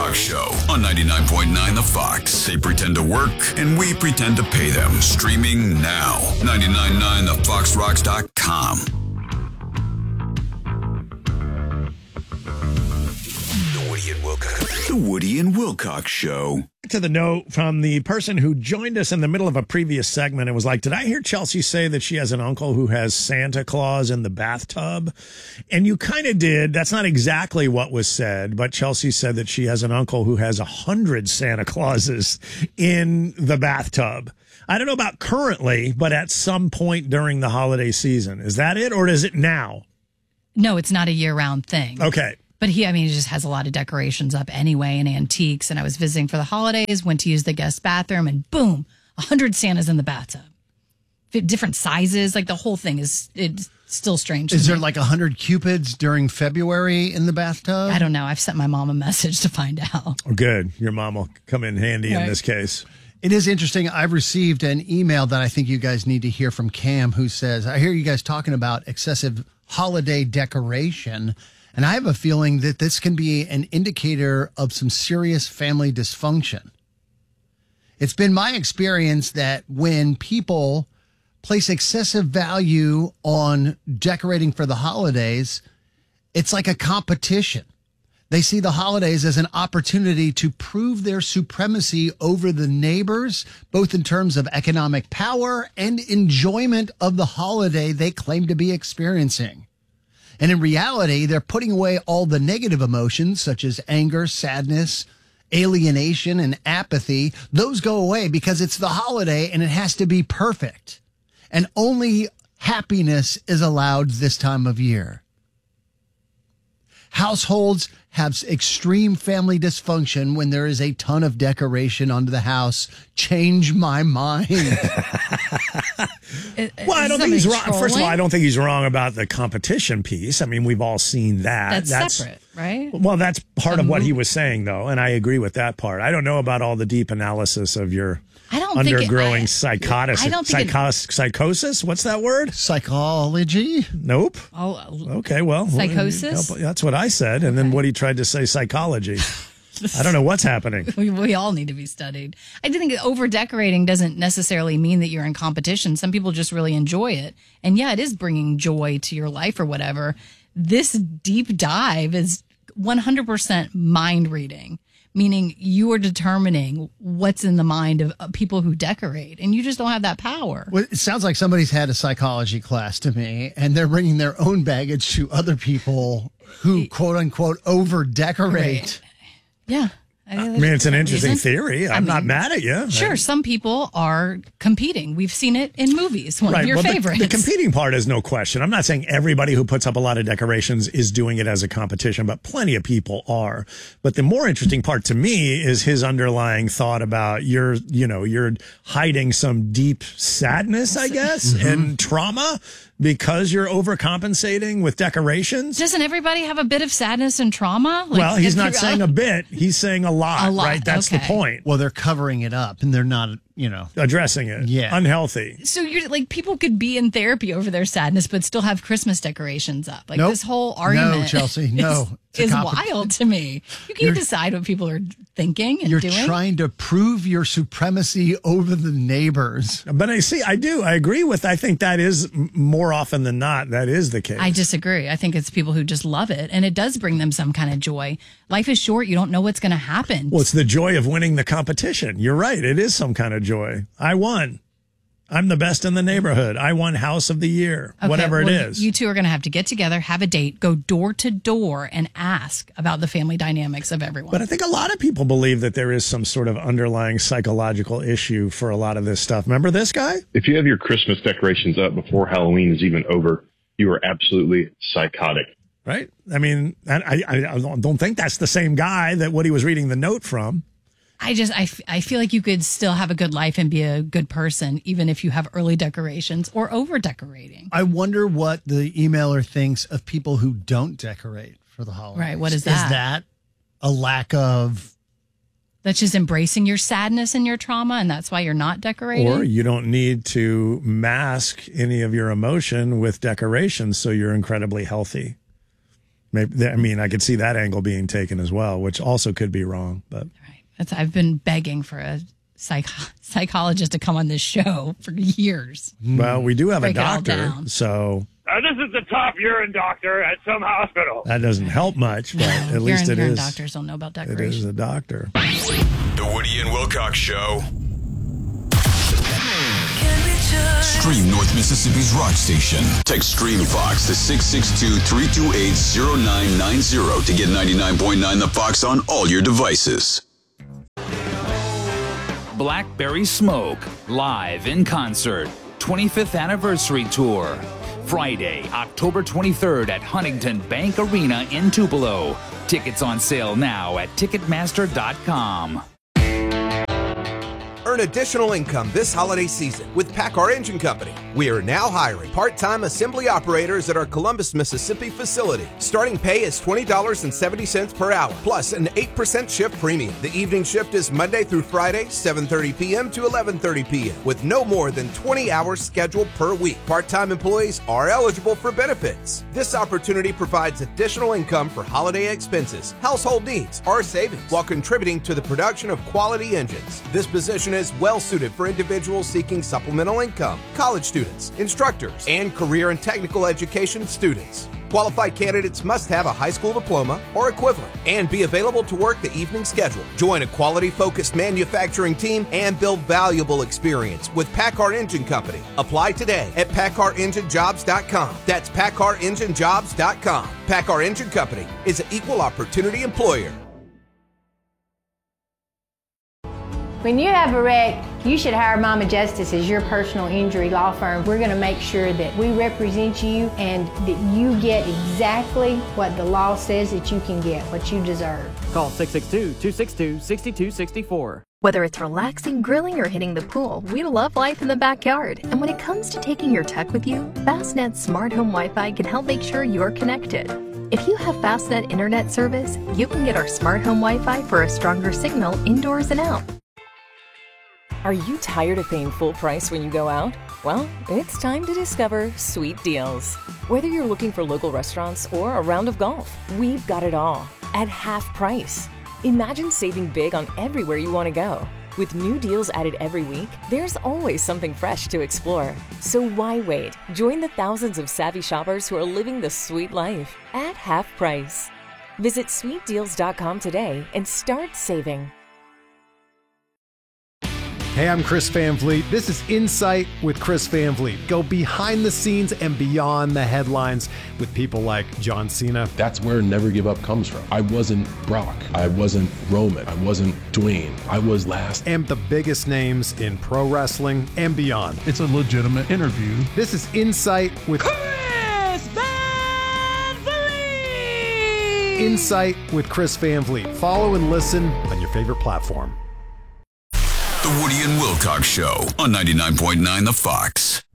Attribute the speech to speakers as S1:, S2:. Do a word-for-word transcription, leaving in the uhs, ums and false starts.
S1: Talk Show on ninety-nine point nine The Fox. They pretend to work, and we pretend to pay them. Streaming now. ninety-nine point nine the fox rocks dot com. The Woody and Wilcox. The Woody and Wilcox Show.
S2: To the note from the person who joined us in the middle of a previous segment and was like, did I hear Chelsea say that she has an uncle who has Santa Claus in the bathtub? And you kind of did. That's not exactly what was said, but Chelsea said that she has an uncle who has a hundred Santa Clauses in the bathtub. I don't know about currently, but at some point during the holiday season. Is that it, or is it now?
S3: No, it's not a year-round thing.
S2: Okay.
S3: But he, I mean, he just has a lot of decorations up anyway and antiques. And I was visiting for the holidays, went to use the guest bathroom, and boom, a hundred Santas in the bathtub. Different sizes, like the whole thing is it's still strange.
S4: Is there
S3: me.
S4: like a hundred Cupids during February in the bathtub?
S3: I don't know. I've sent my mom a message to find out.
S2: Oh, good. Your mom will come in handy
S3: Right.
S2: in this case.
S4: It is interesting. I've received an email that I think you guys need to hear from Cam, who says, I hear you guys talking about excessive holiday decoration. And I have a feeling that this can be an indicator of some serious family dysfunction. It's been my experience that when people place excessive value on decorating for the holidays, it's like a competition. They see the holidays as an opportunity to prove their supremacy over the neighbors, both in terms of economic power and enjoyment of the holiday they claim to be experiencing. And in reality, they're putting away all the negative emotions such as anger, sadness, alienation, and apathy. Those go away because it's the holiday and it has to be perfect. And only happiness is allowed this time of year. Households have extreme family dysfunction when there is a ton of decoration onto the house. Change my mind.
S3: It,
S2: Well, I
S3: is
S2: don't think he's wrong.
S3: somebody
S2: First of all, I
S3: trolling?
S2: don't think he's wrong about the competition piece. I mean, we've all seen that.
S3: That's, separate, right?
S2: Well, that's part
S3: A
S2: of what he
S3: move-
S2: was saying, though, and I agree with that part. I don't know about all the deep analysis of your
S3: I don't think it-
S2: undergrowing
S3: I-
S2: psychotis,
S3: I don't think it-
S2: psychos, psychosis. What's that word?
S4: Psychology?
S2: Nope.
S3: Oh,
S2: Okay, well,
S3: Psychosis?
S2: That's what I said, and then Woody tried to say psychology. I don't know what's happening.
S3: we, we all need to be studied. I think over decorating doesn't necessarily mean that you're in competition. Some people just really enjoy it. And yeah, it is bringing joy to your life or whatever. This deep dive is one hundred percent mind reading, meaning you are determining what's in the mind of, of people who decorate, and you just don't have that power.
S4: Well, it sounds like somebody's had a psychology class to me, and they're bringing their own baggage to other people who, quote unquote, over decorate.
S3: Yeah.
S2: I mean, it's an interesting
S3: Reason?
S2: theory. I'm
S3: I mean,
S2: not mad at you.
S3: Sure, some people are competing. We've seen it in movies. One of your
S2: well, the-
S3: favorites.
S2: The, competing part is no question. I'm not saying everybody who puts up a lot of decorations is doing it as a competition, but plenty of people are. But the more interesting part to me is his underlying thought about you're, you know, you're hiding some deep sadness, I guess,
S3: Mm-hmm.
S2: and trauma because you're overcompensating with decorations.
S3: Doesn't everybody have a bit of sadness and trauma? Like,
S2: Well, he's
S3: if
S2: not
S3: you're-
S2: saying a bit. He's saying a lot,
S3: A lot,
S2: right? That's the
S3: okay.
S2: point.
S4: Well, they're covering it up, and they're not, you know.
S2: Addressing it.
S4: Yeah.
S2: Unhealthy.
S3: So you're like, people could be in therapy over their sadness, but still have Christmas decorations up. Like
S4: Nope.
S3: this whole argument,
S4: No, Chelsea, no. It's a
S3: is
S4: comp-
S3: wild to me. You can
S4: You're-
S3: decide what people are thinking and
S4: You're
S3: doing.
S4: trying to prove your supremacy over the neighbors.
S2: But I see, I do. I agree with, I think that is m- more often than not, that is the case.
S3: I disagree. I think it's people who just love it, and it does bring them some kind of joy. Life is short. You don't know what's going to happen.
S2: Well, it's the joy of winning the competition. You're right. It is some kind of joy. I won. I'm the best in the neighborhood. I won house of the year,
S3: Okay,
S2: whatever
S3: well,
S2: it is.
S3: You two are going to have to get together, have a date, go door to door, and ask about the family dynamics of everyone.
S2: But I think a lot of people believe that there is some sort of underlying psychological issue for a lot of this stuff. Remember this guy?
S5: If you have your Christmas decorations up before Halloween is even over, you are absolutely psychotic.
S2: Right? I mean, I, I, I don't think that's the same guy that Woody was reading the note from.
S3: I just, I, f- I feel like you could still have a good life and be a good person, even if you have early decorations or over decorating.
S4: I wonder what the emailer thinks of people who don't decorate for the holidays.
S3: Right, what is that?
S4: Is that a lack of...
S3: That's just embracing your sadness and your trauma, and that's why you're not decorating.
S2: Or you don't need to mask any of your emotion with decorations, so you're incredibly healthy. Maybe, I mean, I could see that angle being taken as well, which also could be wrong. But
S3: right. That's, I've been begging for a psych, psychologist to come on this show for years.
S2: Well, we do have
S3: Break
S2: a
S3: it all
S2: doctor,
S3: down.
S2: so
S6: Uh, this is the top urine doctor at some hospital.
S2: that doesn't help much, but
S3: No,
S2: at least
S3: urine,
S2: it
S3: urine
S2: is.
S3: doctors don't know about
S2: It
S3: decoration.
S2: is a doctor.
S1: The Woody and Wilcox Show. Stream North Mississippi's rock station. Text Stream Fox to six six two, three two eight, zero nine nine zero to get ninety-nine point nine The Fox on all your devices.
S7: Blackberry Smoke, live in concert, twenty-fifth anniversary tour. Friday, October twenty-third at Huntington Bank Arena in Tupelo. Tickets on sale now at Ticketmaster dot com.
S8: Earn additional income this holiday season with PACCAR Engine Company. We are now hiring part-time assembly operators at our Columbus, Mississippi facility. Starting pay is twenty dollars and seventy cents per hour, plus an eight percent shift premium. The evening shift is Monday through Friday, seven thirty p.m. to eleven thirty p.m., with no more than twenty hours scheduled per week. Part-time employees are eligible for benefits. This opportunity provides additional income for holiday expenses, household needs, or savings, while contributing to the production of quality engines. This position is well suited for individuals seeking supplemental income, college students, instructors, and career and technical education students. Qualified candidates must have a high school diploma or equivalent and be available to work the evening schedule. Join a quality-focused manufacturing team and build valuable experience with PACCAR Engine Company. Apply today at PACCAR Engine Jobs dot com. That's PACCAR Engine Jobs dot com. PACCAR Engine Company is an equal opportunity employer.
S9: When you have a wreck, you should hire Mama Justice as your personal injury law firm. We're going to make sure that we represent you and that you get exactly what the law says that you can get, what you deserve.
S10: Call six six two, two six two, six two six four.
S11: Whether it's relaxing, grilling, or hitting the pool, we love life in the backyard. And when it comes to taking your tech with you, Fastnet's Smart Home Wi-Fi can help make sure you're connected. If you have Fastnet internet service, you can get our Smart Home Wi-Fi for a stronger signal indoors and out.
S12: Are you tired of paying full price when you go out? Well, it's time to discover Sweet Deals. Whether you're looking for local restaurants or a round of golf, we've got it all at half price. Imagine saving big on everywhere you want to go. With new deals added every week, there's always something fresh to explore. So why wait? Join the thousands of savvy shoppers who are living the sweet life at half price. Visit sweet deals dot com today and start saving.
S13: Hey, I'm Chris Van Vliet. This is Insight with Chris Van Vliet. Go behind the scenes and beyond the headlines with people like John Cena.
S14: That's where Never Give Up comes from. I wasn't Brock. I wasn't Roman. I wasn't Dwayne. I was last.
S13: And the biggest names in pro wrestling and beyond.
S15: It's a legitimate interview.
S13: This is Insight with
S16: Chris Van Vliet.
S13: Insight with Chris Van Vliet. Follow and listen on your favorite platform.
S1: The Woody and Wilcox Show on ninety-nine point nine The Fox.